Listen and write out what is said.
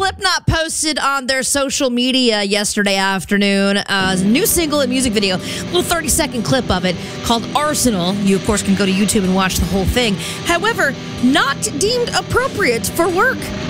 Slipknot posted on their social media yesterday afternoon a new single and music video, a little 30-second clip of it called Arsenal. You, of course, can go to YouTube and watch the whole thing. However, not deemed appropriate for work.